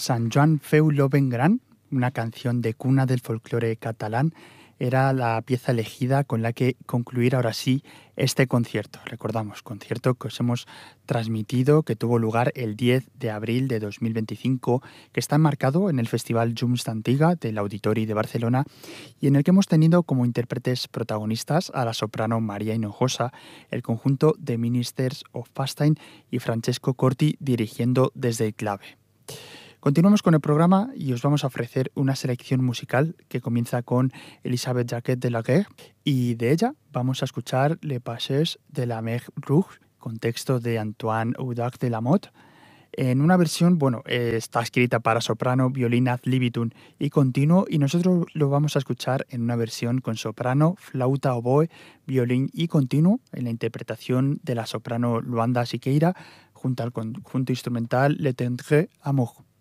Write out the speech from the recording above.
Sant Joan feu l'Oben Gran, una canción de cuna del folclore catalán, era la pieza elegida con la que concluir ahora sí este concierto. Recordamos, concierto que os hemos transmitido, que tuvo lugar el 10 de abril de 2025, que está enmarcado en el Festival Junts d'Antiga del Auditori de Barcelona y en el que hemos tenido como intérpretes protagonistas a la soprano María Hinojosa, el conjunto de Ministers of Fastein y Francesco Corti dirigiendo desde el clave. Continuamos con el programa y os vamos a ofrecer una selección musical que comienza con Elisabeth Jacquet de la Guerre y de ella vamos a escuchar Le Passage de la Mer Rouge con texto de Antoine Audax de la Motte en una versión, está escrita para soprano, violín ad libitum y continuo y nosotros lo vamos a escuchar en una versión con soprano, flauta, oboe, violín y continuo en la interpretación de la soprano Luanda Siqueira junto al conjunto instrumental Le Tendre Amour.